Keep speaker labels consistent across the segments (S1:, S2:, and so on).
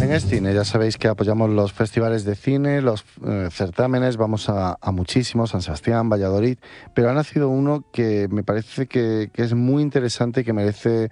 S1: En Escine ya sabéis que apoyamos los festivales de cine, los certámenes, vamos a muchísimos, San Sebastián, Valladolid, pero ha nacido uno que me parece que es muy interesante y que merece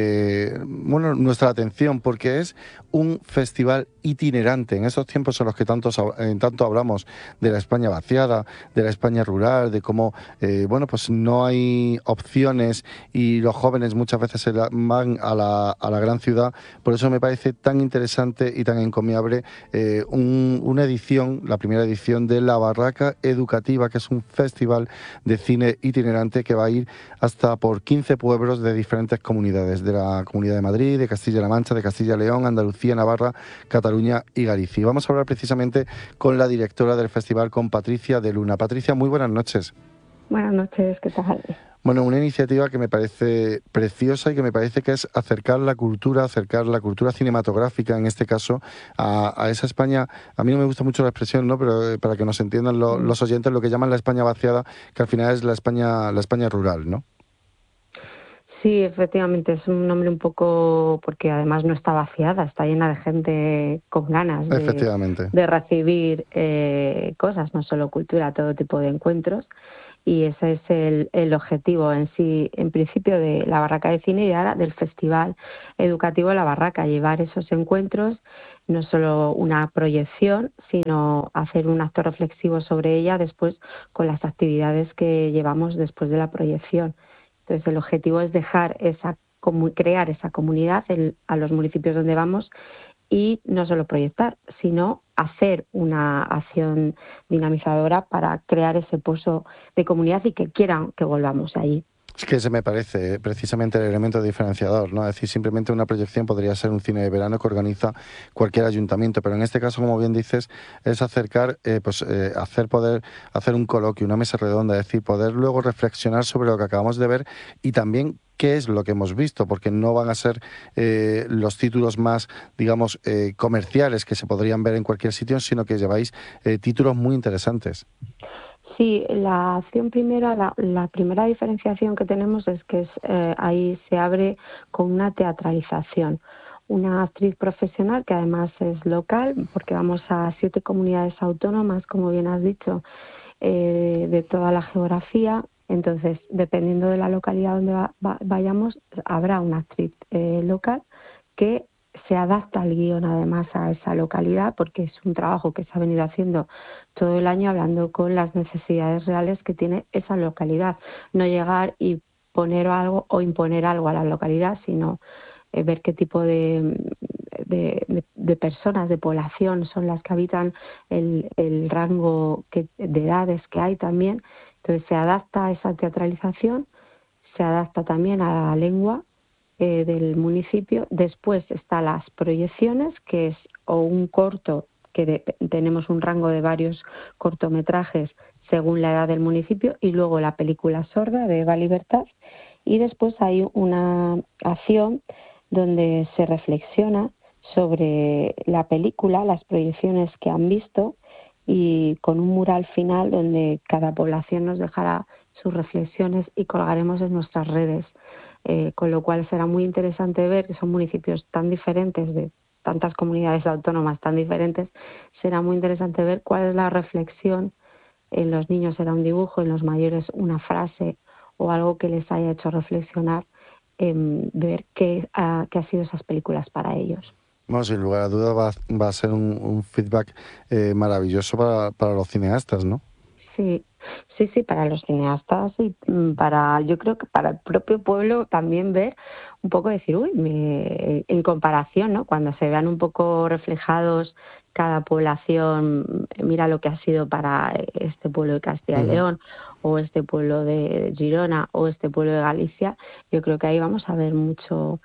S1: nuestra atención, porque es un festival itinerante. En esos tiempos en los que tanto hablamos de la España vaciada, de la España rural, de cómo pues no hay opciones y los jóvenes muchas veces van a la gran ciudad. Por eso me parece tan interesante y tan encomiable una edición, la primera edición de La Barraca Educativa, que es un festival de cine itinerante que va a ir hasta por 15 pueblos de diferentes comunidades, de la Comunidad de Madrid, de Castilla-La Mancha, de Castilla y León, Andalucía, Navarra, Cataluña y Galicia. Y vamos a hablar precisamente con la directora del festival, con Patricia de Luna. Patricia, muy buenas noches.
S2: Buenas noches, ¿qué tal?
S1: Bueno, una iniciativa que me parece preciosa y que me parece que es acercar la cultura cinematográfica, en este caso, a esa España. A mí no me gusta mucho la expresión, ¿no? Pero para que nos entiendan los oyentes, lo que llaman la España vaciada, que al final es la España rural, ¿no?
S2: Sí, efectivamente, es un nombre un poco, porque además no está vaciada, está llena de gente con ganas de recibir cosas, no solo cultura, todo tipo de encuentros. Y ese es el objetivo en sí, en principio, de la Barraca de Cine y ahora del Festival Educativo La Barraca, llevar esos encuentros, no solo una proyección, sino hacer un acto reflexivo sobre ella después con las actividades que llevamos después de la proyección. Entonces, el objetivo es crear esa comunidad a los municipios donde vamos y no solo proyectar, sino hacer una acción dinamizadora para crear ese pozo de comunidad y que quieran que volvamos allí.
S1: Es que ese me parece precisamente el elemento diferenciador, ¿no? Es decir, simplemente una proyección podría ser un cine de verano que organiza cualquier ayuntamiento, pero en este caso, como bien dices, es poder hacer un coloquio, una mesa redonda, es decir, poder luego reflexionar sobre lo que acabamos de ver y también qué es lo que hemos visto, porque no van a ser los títulos más, digamos, comerciales que se podrían ver en cualquier sitio, sino que lleváis títulos muy interesantes.
S2: Sí, la acción primera, la primera diferenciación que tenemos es que ahí se abre con una teatralización. Una actriz profesional que además es local, porque vamos a 7 comunidades autónomas, como bien has dicho, de toda la geografía. Entonces, dependiendo de la localidad donde vayamos, habrá una actriz local que se adapta al guión además a esa localidad, porque es un trabajo que se ha venido haciendo todo el año hablando con las necesidades reales que tiene esa localidad. No llegar y poner algo o imponer algo a la localidad, sino ver qué tipo de personas, de población son las que habitan, el rango de edades que hay también. Entonces se adapta a esa teatralización, se adapta también a la lengua del municipio. Después están las proyecciones, que es o un corto, que tenemos un rango de varios cortometrajes según la edad del municipio, y luego la película sorda de Eva Libertad. Y después hay una acción donde se reflexiona sobre la película, las proyecciones que han visto, y con un mural final donde cada población nos dejará sus reflexiones y colgaremos en nuestras redes. Con lo cual será muy interesante ver que son municipios tan diferentes, de tantas comunidades autónomas tan diferentes. Será muy interesante ver cuál es la reflexión. En los niños será un dibujo, en los mayores una frase o algo que les haya hecho reflexionar, ver qué ha sido esas películas para ellos.
S1: Bueno, sin lugar a dudas va a ser un feedback maravilloso para los cineastas, ¿no?
S2: Sí, para los cineastas y yo creo que para el propio pueblo también ver un poco, decir, en comparación, ¿no? Cuando se vean un poco reflejados cada población, mira lo que ha sido para este pueblo de Castilla y León, o este pueblo de Girona, o este pueblo de Galicia. Yo creo que ahí vamos a ver mucho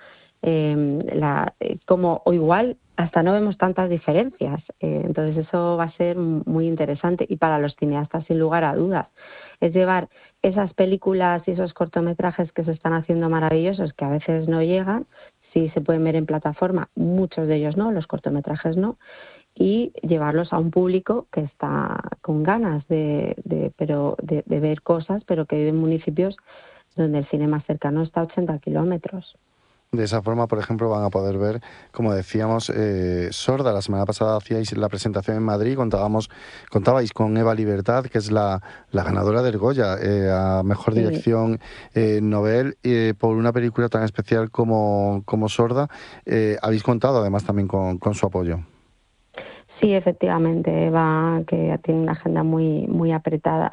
S2: o igual hasta no vemos tantas diferencias. Entonces eso va a ser muy interesante, y para los cineastas sin lugar a dudas es llevar esas películas y esos cortometrajes que se están haciendo maravillosos, que a veces no llegan, sí se pueden ver en plataforma, muchos de ellos no, los cortometrajes no, y llevarlos a un público que está con ganas de ver cosas, pero que vive en municipios donde el cine más cercano está a 80 kilómetros.
S1: De esa forma, por ejemplo, van a poder ver, como decíamos, Sorda. La semana pasada hacíais la presentación en Madrid, contabais con Eva Libertad, que es la ganadora del Goya a Mejor Dirección Nobel, por una película tan especial como Sorda. Habéis contado además también con su apoyo.
S2: Sí, efectivamente, Eva, que tiene una agenda muy, muy apretada,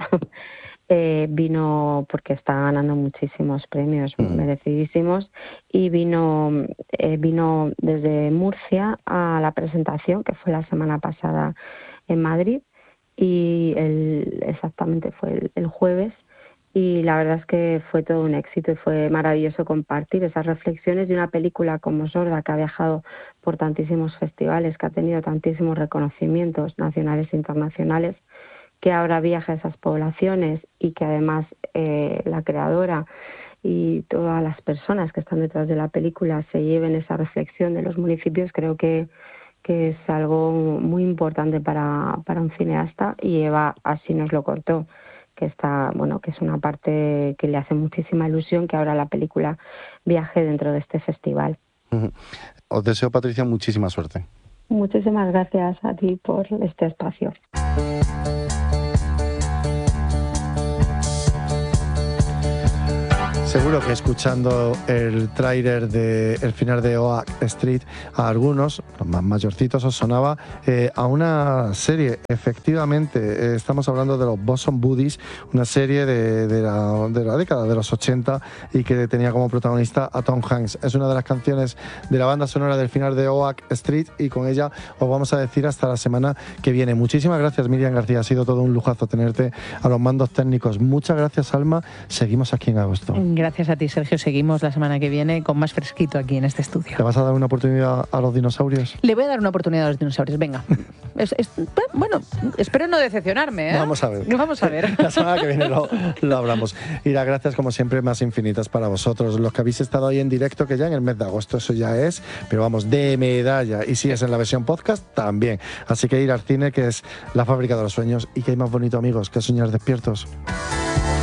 S2: vino porque está ganando muchísimos premios merecidísimos y vino desde Murcia a la presentación, que fue la semana pasada en Madrid, y exactamente fue el jueves, y la verdad es que fue todo un éxito y fue maravilloso compartir esas reflexiones de una película como Sorda, que ha viajado por tantísimos festivales, que ha tenido tantísimos reconocimientos nacionales e internacionales, que ahora viaja a esas poblaciones y que además la creadora y todas las personas que están detrás de la película se lleven esa reflexión de los municipios. Creo que es algo muy importante para un cineasta, y Eva así nos lo cortó, que es una parte que le hace muchísima ilusión que ahora la película viaje dentro de este festival.
S1: Os deseo, Patricia, muchísima suerte.
S2: Muchísimas gracias a ti por este espacio.
S1: Seguro que escuchando el tráiler del final de Oak Street, a algunos, los más mayorcitos, os sonaba a una serie. Efectivamente, estamos hablando de los Bosom Buddies, una serie de la década de los 80 y que tenía como protagonista a Tom Hanks. Es una de las canciones de la banda sonora del final de Oak Street, y con ella os vamos a decir hasta la semana que viene. Muchísimas gracias, Miriam García. Ha sido todo un lujazo tenerte a los mandos técnicos. Muchas gracias, Alma. Seguimos aquí en agosto.
S3: Gracias a ti, Sergio. Seguimos la semana que viene con más fresquito aquí en este estudio.
S1: ¿Le vas a dar una oportunidad a los dinosaurios?
S3: Le voy a dar una oportunidad a los dinosaurios, venga. Bueno, espero no decepcionarme, ¿eh?
S1: Vamos a ver.
S3: Vamos a ver.
S1: La semana que viene lo hablamos. Y las gracias, como siempre, más infinitas para vosotros, los que habéis estado ahí en directo, que ya en el mes de agosto eso ya es, pero vamos, de medalla. Y si es en la versión podcast, también. Así que ir al cine, que es la fábrica de los sueños, y que hay más bonito, amigos, que soñar despiertos.